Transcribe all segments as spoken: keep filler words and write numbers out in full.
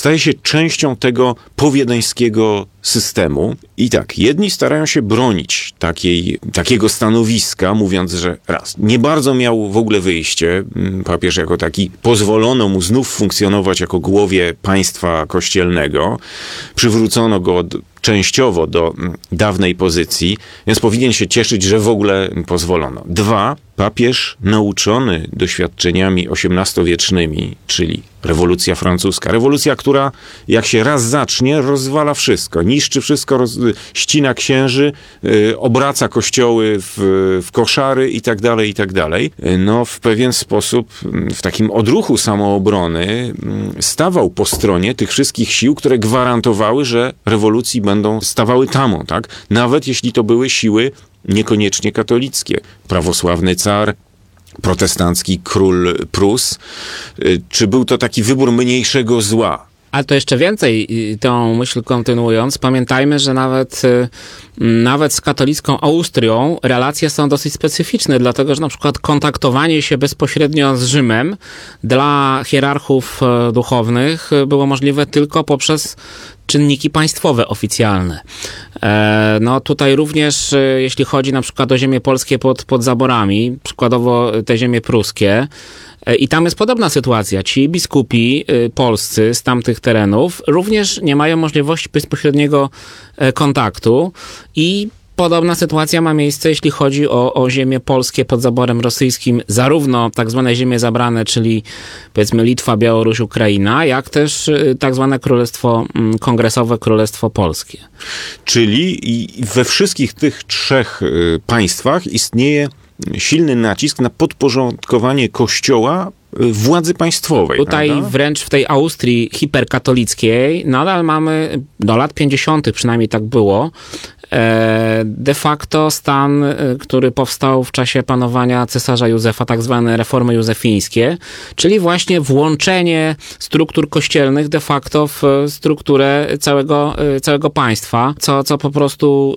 staje się częścią tego powiedeńskiego systemu. I tak, jedni starają się bronić takiej, takiego stanowiska, mówiąc, że raz, nie bardzo miał w ogóle wyjście, papież jako taki, pozwolono mu znów funkcjonować jako głowie państwa kościelnego, przywrócono go od częściowo do dawnej pozycji, więc powinien się cieszyć, że w ogóle pozwolono. Dwa, papież nauczony doświadczeniami osiemnastowiecznymi, czyli rewolucja francuska. Rewolucja, która jak się raz zacznie, rozwala wszystko. Niszczy wszystko, roz, ścina księży, yy, obraca kościoły w, w koszary i tak dalej, i tak dalej. No w pewien sposób, w takim odruchu samoobrony stawał po stronie tych wszystkich sił, które gwarantowały, że rewolucji będą stawały tamą, tak? Nawet jeśli to były siły niekoniecznie katolickie. Prawosławny car, protestancki król Prus. Czy był to taki wybór mniejszego zła? Ale to jeszcze więcej, tą myśl kontynuując, pamiętajmy, że nawet, nawet z katolicką Austrią relacje są dosyć specyficzne, dlatego że na przykład kontaktowanie się bezpośrednio z Rzymem dla hierarchów duchownych było możliwe tylko poprzez czynniki państwowe oficjalne. No tutaj również, jeśli chodzi na przykład o ziemie polskie pod, pod zaborami, przykładowo te ziemie pruskie, i tam jest podobna sytuacja. Ci biskupi polscy z tamtych terenów również nie mają możliwości bezpośredniego kontaktu i podobna sytuacja ma miejsce, jeśli chodzi o, o ziemie polskie pod zaborem rosyjskim, zarówno tak zwane ziemie zabrane, czyli powiedzmy Litwa, Białoruś, Ukraina, jak też tak zwane Królestwo Kongresowe, Królestwo Polskie. Czyli we wszystkich tych trzech państwach istnieje silny nacisk na podporządkowanie Kościoła władzy państwowej. Tutaj prawda? Wręcz w tej Austrii hiperkatolickiej nadal mamy, do lat pięćdziesiątych przynajmniej tak było, de facto stan, który powstał w czasie panowania cesarza Józefa, tak zwane reformy józefińskie, czyli właśnie włączenie struktur kościelnych de facto w strukturę całego, całego państwa, co, co po prostu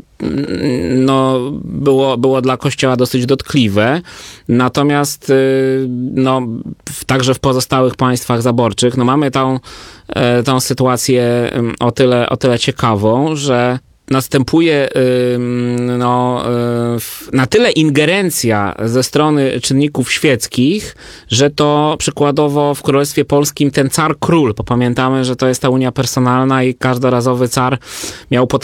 no, było, było dla Kościoła dosyć dotkliwe. Natomiast no, także w pozostałych państwach zaborczych no, mamy tą, tą sytuację o tyle, o tyle ciekawą, że następuje no, na tyle ingerencja ze strony czynników świeckich, że to przykładowo w Królestwie Polskim ten car król, bo pamiętamy, że to jest ta unia personalna i każdorazowy car miał potencjał